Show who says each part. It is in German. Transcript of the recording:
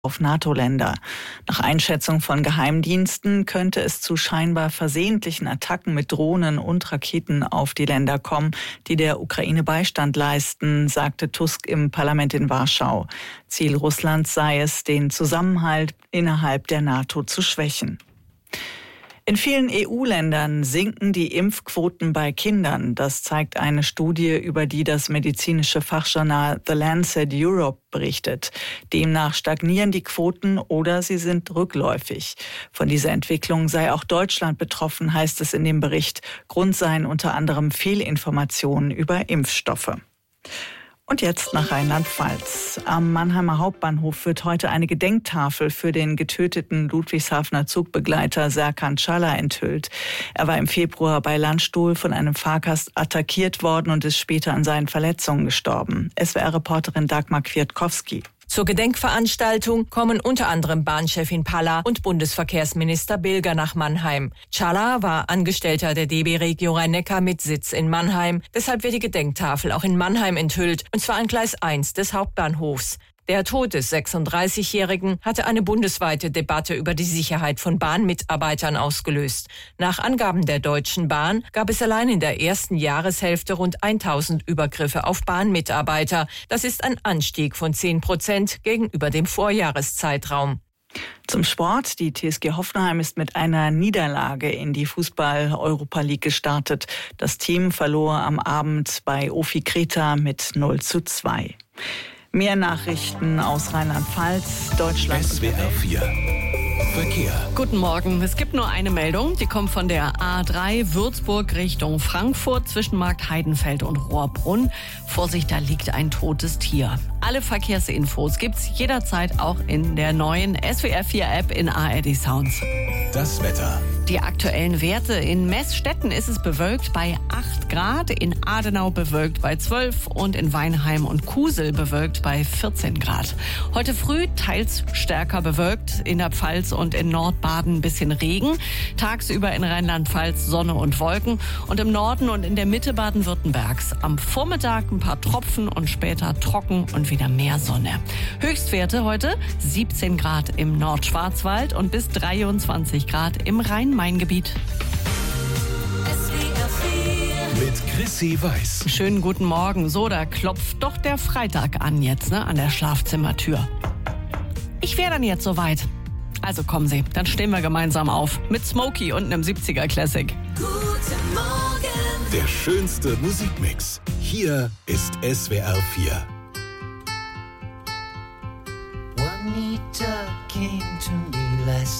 Speaker 1: auf NATO-Länder. Nach Einschätzung von Geheimdiensten könnte es zu scheinbar versehentlichen Attacken mit Drohnen und Raketen auf die Länder kommen, die der Ukraine Beistand leisten, sagte Tusk im Parlament in Warschau. Ziel Russlands sei es, den Zusammenhalt innerhalb der NATO zu schwächen. In vielen EU-Ländern sinken die Impfquoten bei Kindern. Das zeigt eine Studie, über die das medizinische Fachjournal The Lancet Europe berichtet. Demnach stagnieren die Quoten oder sie sind rückläufig. Von dieser Entwicklung sei auch Deutschland betroffen, heißt es in dem Bericht. Grund seien unter anderem Fehlinformationen über Impfstoffe. Und jetzt nach Rheinland-Pfalz. Am Mannheimer Hauptbahnhof wird heute eine Gedenktafel für den getöteten Ludwigshafener Zugbegleiter Serkan Çağlar enthüllt. Er war im Februar bei Landstuhl von einem Fahrgast attackiert worden und ist später an seinen Verletzungen gestorben. SWR-Reporterin Dagmar Kwiatkowski.
Speaker 2: Zur Gedenkveranstaltung kommen unter anderem Bahnchefin Palla und Bundesverkehrsminister Bilger nach Mannheim. Çağlar war Angestellter der DB Regio Rhein-Neckar mit Sitz in Mannheim. Deshalb wird die Gedenktafel auch in Mannheim enthüllt, und zwar an Gleis 1 des Hauptbahnhofs. Der Tod des 36-Jährigen hatte eine bundesweite Debatte über die Sicherheit von Bahnmitarbeitern ausgelöst. Nach Angaben der Deutschen Bahn gab es allein in der ersten Jahreshälfte rund 1000 Übergriffe auf Bahnmitarbeiter. Das ist ein Anstieg von 10% gegenüber dem Vorjahreszeitraum.
Speaker 1: Zum Sport. Die TSG Hoffenheim ist mit einer Niederlage in die Fußball-Europa League gestartet. Das Team verlor am Abend bei OFI Kreta mit 0:2. Mehr Nachrichten aus Rheinland-Pfalz, Deutschland.
Speaker 3: SWR 4 Verkehr.
Speaker 4: Guten Morgen. Es gibt nur eine Meldung. Die kommt von der A3 Würzburg Richtung Frankfurt zwischen Markt Heidenfeld und Rohrbrunn. Vorsicht, da liegt ein totes Tier. Alle Verkehrsinfos gibt's jederzeit auch in der neuen SWR 4 App in ARD Sounds.
Speaker 3: Das Wetter.
Speaker 4: Die aktuellen Werte: in Meßstetten ist es bewölkt bei 8 Grad, in Adenau bewölkt bei 12 und in Weinheim und Kusel bewölkt bei 14 Grad. Heute früh teils stärker bewölkt, in der Pfalz und in Nordbaden ein bisschen Regen. Tagsüber in Rheinland-Pfalz Sonne und Wolken und im Norden und in der Mitte Baden-Württembergs. Am Vormittag ein paar Tropfen und später trocken und wieder mehr Sonne. Höchstwerte heute 17 Grad im Nordschwarzwald und bis 23 Grad im Rhein-Main-Gebiet.
Speaker 3: Mit Chrissy Weiß.
Speaker 4: Schönen guten Morgen. So, da klopft doch der Freitag an jetzt, an der Schlafzimmertür. Ich wäre dann jetzt soweit. Also kommen Sie, dann stehen wir gemeinsam auf. Mit Smokey und einem 70er Classic.
Speaker 5: Guten Morgen.
Speaker 3: Der schönste Musikmix. Hier ist SWR 4.
Speaker 6: Juanita came to me last